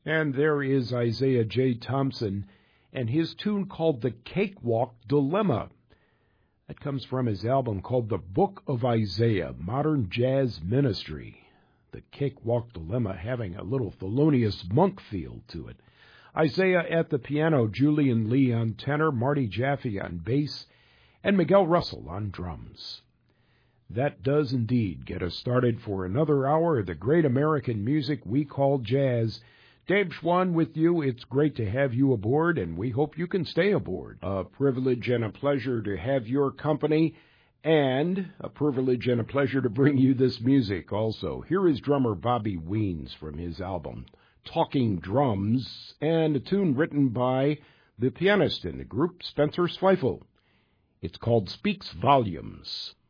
And there is Isaiah J. Thompson and his tune called The Cakewalk Dilemma. That comes from his album called The Book of Isaiah, Modern Jazz Ministry. The Cakewalk Dilemma having a little Thelonious Monk feel to it. Isaiah at the piano, Julian Lee on tenor, Marty Jaffe on bass, and Miguel Russell on drums. That does indeed get us started for another hour of the great American music we call jazz. Dave Schwann with you. It's great to have you aboard, and we hope you can stay aboard. A privilege and a pleasure to have your company, and a privilege and a pleasure to bring you this music also. Here is drummer Bobby Weens from his album, Talking Drums, and a tune written by the pianist in the group, Spencer Zweifel. It's called Speaks Volumes.